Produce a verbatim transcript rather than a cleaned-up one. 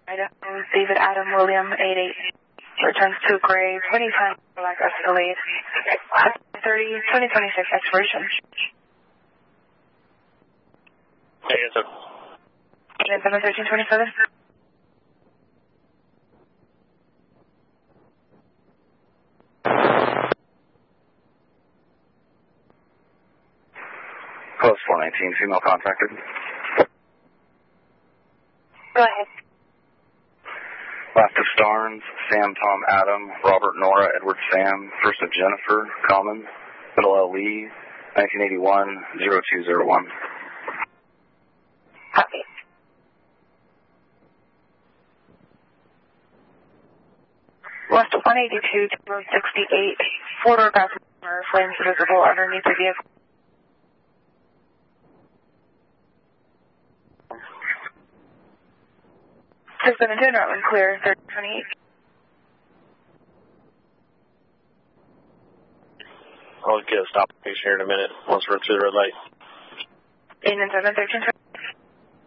Idaho, David Adam William eight eight returns to Gray twenty times Black Escalade thirty twenty twenty-six expiration. Hey, it's a seven thirteen twenty-seven. Close four nineteen, female contacted. Go ahead. Last of Starnes, Sam, Tom, Adam, Robert, Nora, Edward, Sam, first of Jennifer, Common, middle L. Lee, nineteen eighty-one, zero two zero one. Copy. West one eighty-two, road sixty-eight, four-door passenger, flames visible underneath the vehicle. Has been into Northland clear, thirty twenty-eight. I'll get a stop here in a minute once we're through the red light. eight and seven, thirteen twenty.